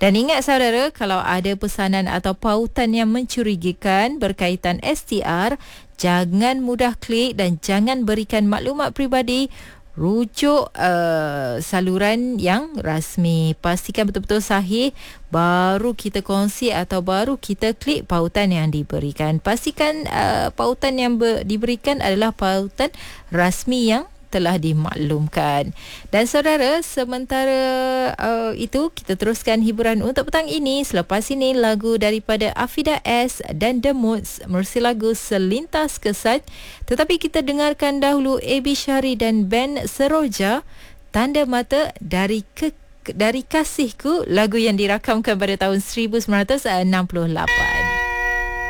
Dan ingat saudara, kalau ada pesanan atau pautan yang mencurigakan berkaitan STR, jangan mudah klik dan jangan berikan maklumat peribadi. Rujuk saluran yang rasmi. Pastikan betul-betul sahih, baru kita kongsi atau baru kita klik pautan yang diberikan. Pastikan pautan yang diberikan adalah pautan rasmi yang telah dimaklumkan. Dan saudara, sementara itu kita teruskan hiburan untuk petang ini. Selepas ini lagu daripada Afida S dan The Moods, menerusi lagu Selintas Kesan. Tetapi kita dengarkan dahulu AB Syari dan band Seroja, Tanda Mata dari Kasihku, lagu yang dirakamkan pada tahun 1968.